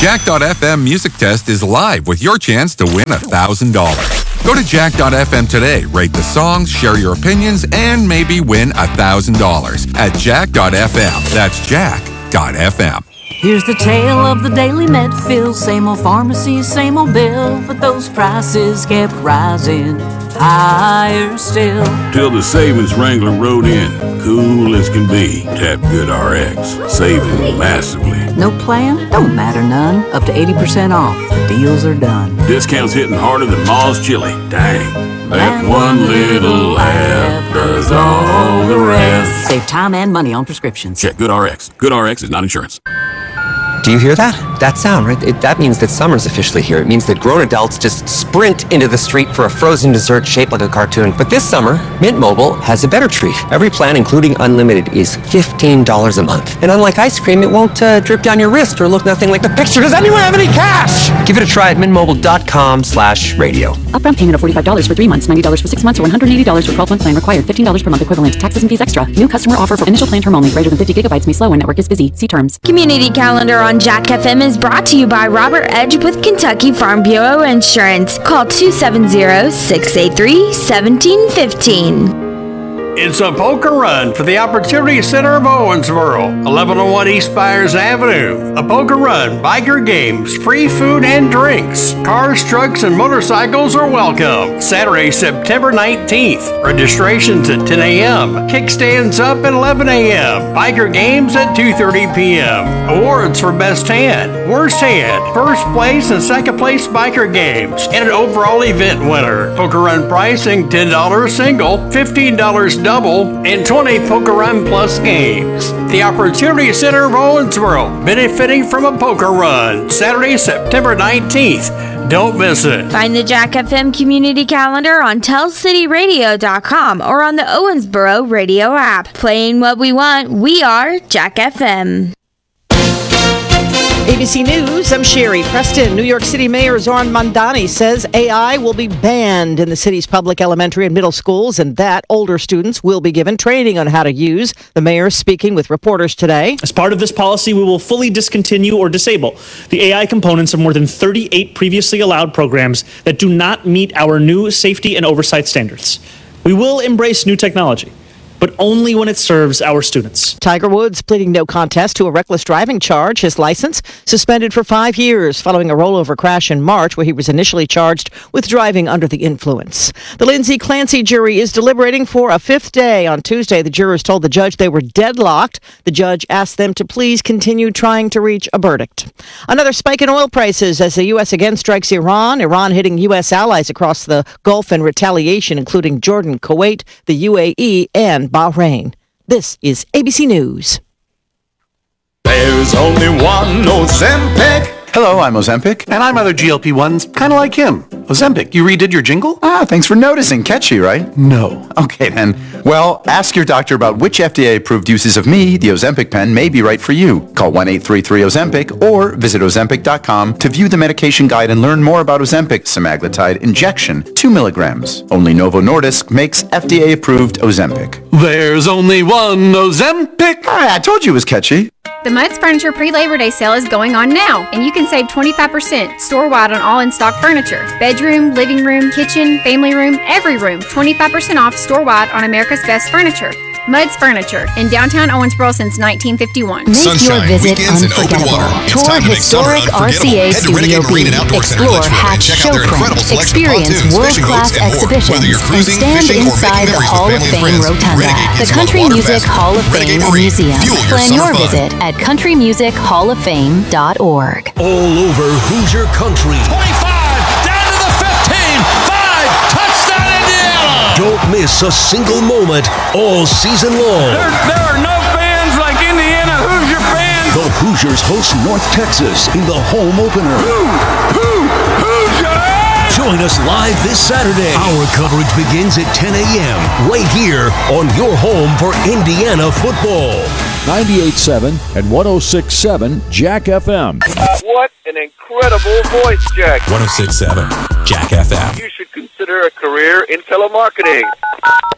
Jack.fm Music Test is live with your chance to win $1,000. Go to Jack.fm today, rate the songs, share your opinions, and maybe win $1,000 at Jack.fm. That's Jack.fm. Here's the tale of the Daily Medfield. Same old pharmacy, same old bill, but those prices kept rising higher still. Till the savings wrangler rode in, cool as can be. Tap GoodRx, saving massively. No plan? Don't matter none. Up to 80% off. The deals are done. Discounts hitting harder than Ma's chili. Dang. That one little app does all the rest. Save time and money on prescriptions. Check GoodRx. GoodRx is not insurance. Do you hear that? That sound, right? That means that summer's officially here. It means that grown adults just sprint into the street for a frozen dessert shaped like a cartoon. But this summer, Mint Mobile has a better treat. Every plan, including unlimited, is $15 a month. And unlike ice cream, it won't drip down your wrist or look nothing like the picture. Does anyone have any cash? Give it a try at mintmobile.com/radio. Upfront payment of $45 for 3 months, $90 for 6 months, or $180 for 12-month plan required. $15 per month equivalent. Taxes and fees extra. New customer offer for initial plan term only. Greater than 50 gigabytes may slow when network is busy. See terms. Community Calendar on Jack FM is brought to you by Robert Edge with Kentucky Farm Bureau Insurance. Call 270-683-1715. It's a poker run for the Opportunity Center of Owensboro, 1101 East Byers Avenue. A poker run, biker games, free food and drinks. Cars, trucks, and motorcycles are welcome. Saturday, September 19th. Registrations at 10 a.m. Kickstands up at 11 a.m. Biker games at 2:30 p.m. Awards for Best Hand, Worst Hand, First Place and Second Place Biker Games, and an overall event winner. Poker run pricing $10 single, $15 double, and 20 Poker Run Plus games. The Opportunity Center of Owensboro, benefiting from a poker run. Saturday, September 19th. Don't miss it. Find the Jack FM Community Calendar on tellcityradio.com or on the Owensboro radio app. Playing what we want, we are Jack FM. ABC News, I'm Sherry Preston. New York City Mayor Zoran Mandani says AI will be banned in the city's public elementary and middle schools, and that older students will be given training on how to use. The mayor speaking with reporters today. As part of this policy, we will fully discontinue or disable the AI components of more than 38 previously allowed programs that do not meet our new safety and oversight standards. We will embrace new technology, but only when it serves our students. Tiger Woods pleading no contest to a reckless driving charge. His license suspended for 5 years following a rollover crash in March where he was initially charged with driving under the influence. The Lindsay Clancy jury is deliberating for a 5th day. On Tuesday, the jurors told the judge they were deadlocked. The judge asked them to please continue trying to reach a verdict. Another spike in oil prices as the U.S. again strikes Iran. Iran hitting U.S. allies across the Gulf in retaliation, including Jordan, Kuwait, the UAE, and Bahrain. This is ABC News. There's only one Ozempic. Hello, I'm Ozempic. And I'm other GLP-1s, kind of like him. Ozempic, you redid your jingle? Thanks for noticing. Catchy, right? No. Okay, then. Well, ask your doctor about which FDA-approved uses of me, the Ozempic pen, may be right for you. Call 1-833-OZEMPIC or visit Ozempic.com to view the medication guide and learn more about Ozempic semaglutide injection, 2 milligrams. Only Novo Nordisk makes FDA-approved Ozempic. There's only one Ozempic. I told you it was catchy. The Muds Furniture pre-Labor Day sale is going on now, and you can save 25% store-wide on all in-stock furniture. Bedroom, living room, kitchen, family room, every room. 25% off store-wide on America's Best Furniture. Muds Furniture in downtown Owensboro since 1951. Make your visit unforgettable. Tour historic RCA Studio B. Explore Hatch Showprint. Experience world-class exhibitions and stand inside the Hall of Fame Rotunda, the Country Music Hall of Fame Museum. Plan your visit at countrymusichалloffame.org. All over Hoosier Country. 25 down to the 15. 5 touchdown Indiana. Don't miss a single moment all season long. There are no fans like Indiana Hoosier fans. The Hoosiers host North Texas in the home opener. Hoosiers! Join us live this Saturday. Our coverage begins at 10 a.m. right here on your home for Indiana football. 98.7 and 106.7 Jack FM. What an incredible voice, Jack. 106.7 Jack FM. You should consider a career in telemarketing.